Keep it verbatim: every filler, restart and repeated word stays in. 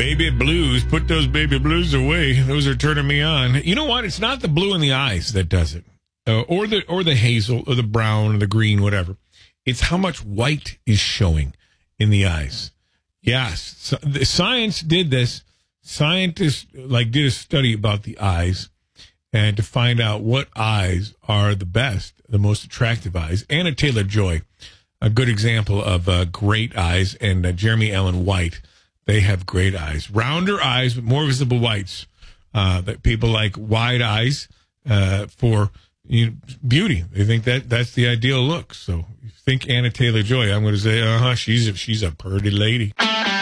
Baby blues. Put those baby blues away. Those are turning me on. You know what? It's not the blue in the eyes that does it, uh, or the or the hazel or the brown or the green, whatever. It's how much white is showing in the eyes. Yes, so, the science did this. Scientists like did a study about the eyes, and to find out what eyes are the best, the most attractive eyes. Anna Taylor-Joy, a good example of uh, great eyes, and uh, Jeremy Allen White. They have great eyes. Rounder eyes with more visible whites. Uh, that people like wide eyes uh, for you know, beauty. They think that that's the ideal look. So think Anna Taylor-Joy. I'm going to say, uh-huh, she's a, she's a pretty lady.